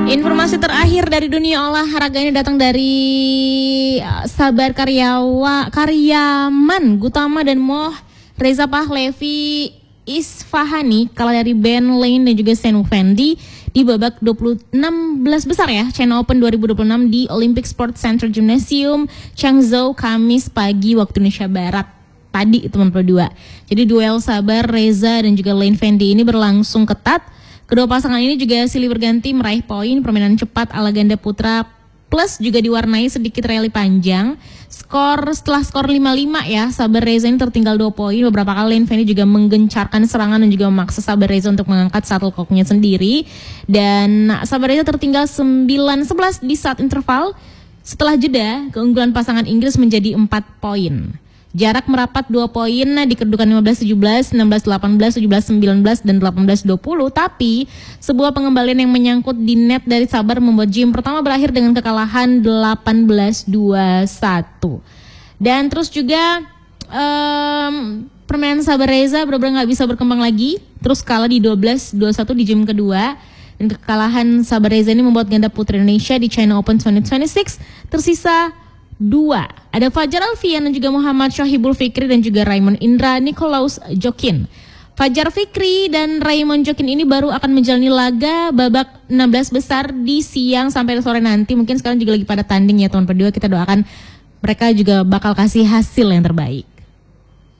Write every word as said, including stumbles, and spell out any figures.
Informasi terakhir dari dunia olahraga ini datang dari Sabar Karyawa, Karyaman Gutama dan Moh Reza Pahlevi Isfahani kalah dari Ben Lane dan juga Senu Fendi di babak dua puluh enam belas besar ya China Open dua ribu dua puluh enam di Olympic Sports Center Gymnasium Changzhou Kamis pagi waktu Indonesia Barat tadi teman-teman dua. Jadi duel Sabar, Reza dan juga Lane Fendi ini berlangsung ketat. Kedua pasangan ini juga silih berganti meraih poin. Permainan cepat ala ganda putra plus juga diwarnai sedikit rally panjang. Skor setelah skor lima lima ya, Sabar Reza ini tertinggal dua poin. Beberapa kali Lane Fendi juga menggencarkan serangan dan juga memaksa Sabar Reza untuk mengangkat shuttlecocknya sendiri. Dan Sabar Reza tertinggal sembilan sebelas di saat interval. Setelah jeda, keunggulan pasangan Inggris menjadi empat poin. Jarak merapat dua poin di kedudukan lima belas tujuh belas, enam belas delapan belas, tujuh belas sembilan belas, dan delapan belas dua puluh. Tapi sebuah pengembalian yang menyangkut di net dari Sabar membuat game pertama berakhir dengan kekalahan delapan belas dua puluh satu. Dan terus juga um, permainan Sabar Reza benar-benar gak bisa berkembang lagi. Terus kalah di dua belas dua puluh satu di game kedua. Dan kekalahan Sabar Reza ini membuat ganda putri Indonesia di China Open dua ribu dua puluh enam tersisa dua. Ada Fajar Alfian dan juga Muhammad Syahibul Fikri dan juga Raymond Indra Nikolaus Jokin. Fajar Fikri dan Raymond Jokin ini baru akan menjalani laga babak enam belas besar di siang sampai sore nanti. Mungkin sekarang juga lagi pada tanding ya teman berdua. Kita doakan mereka juga bakal kasih hasil yang terbaik.